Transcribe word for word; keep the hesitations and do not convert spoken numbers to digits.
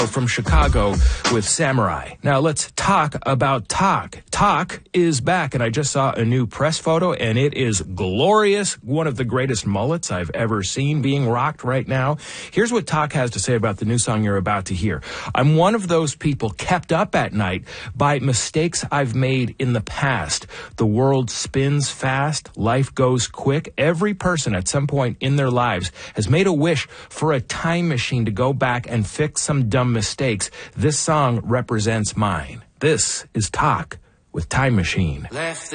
from Chicago with Samurai. Now let's talk about Tak. Tak is back, and I just saw a new press photo, and it is glorious. One of the greatest mullets I've ever seen being rocked right now. Here's what Tak has to say about the new song you're about to hear. I'm one of those people kept up at night by mistakes I've made in the past. The world spins fast. Life goes quick. Every person at some point in their lives has made a wish for a time machine to go back and fix some dumb mistakes. This song represents mine. This is Tak with Time Machine. Left